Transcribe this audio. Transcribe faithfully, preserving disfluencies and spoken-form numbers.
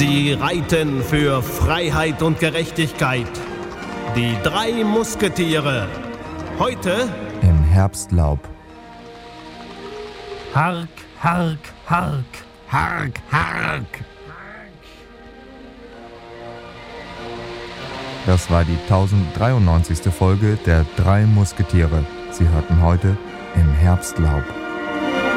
Sie reiten für Freiheit und Gerechtigkeit. Die drei Musketiere. Heute im Herbstlaub. Hark, hark, hark. Hark, hark. Das war die tausenddreiundneunzigste Folge der Drei Musketiere. Sie hörten heute im Herbstlaub.